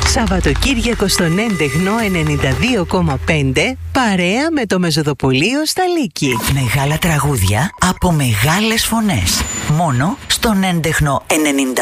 Σαββατοκύριακο στον Έντεχνο 92,5 παρέα με το Μεζοδοπολείο Σταλίκη. Μεγάλα τραγούδια από μεγάλες φωνές. Μόνο στον Έντεχνο 92,5.